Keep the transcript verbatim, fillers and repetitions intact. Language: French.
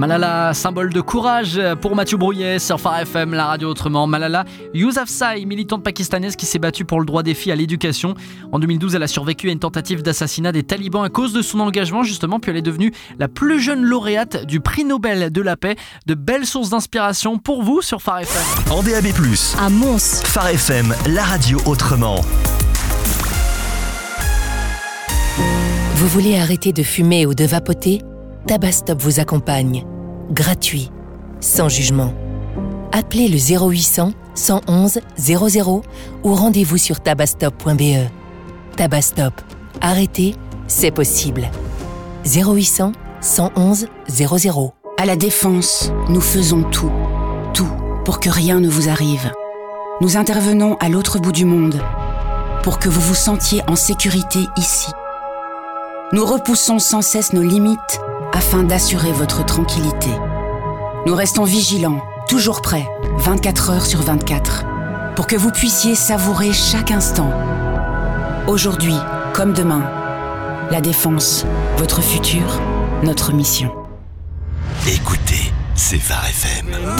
Malala, symbole de courage pour Mathieu Brouillet sur Phare F M, la radio autrement. Malala Yousafzai, militante pakistanaise qui s'est battue pour le droit des filles à l'éducation. En deux mille douze, elle a survécu à une tentative d'assassinat des talibans à cause de son engagement justement, puis elle est devenue la plus jeune lauréate du prix Nobel de la paix. De belles sources d'inspiration pour vous sur Phare F M. En D A B plus, à Mons. Phare F M, la radio autrement. Vous voulez arrêter de fumer ou de vapoter ? Tabastop vous accompagne. Gratuit. Sans jugement. Appelez le zéro huit cents, cent onze, zéro zéro ou rendez-vous sur tabastop point b e. Tabastop. Arrêter, c'est possible. zéro huit cents, cent onze, zéro zéro. À la Défense, nous faisons tout. Tout pour que rien ne vous arrive. Nous intervenons à l'autre bout du monde pour que vous vous sentiez en sécurité ici. Nous repoussons sans cesse nos limites afin d'assurer votre tranquillité. Nous restons vigilants, toujours prêts, vingt-quatre heures sur vingt-quatre, pour que vous puissiez savourer chaque instant. Aujourd'hui, comme demain, la Défense, votre futur, notre mission. Écoutez, c'est Phare F M.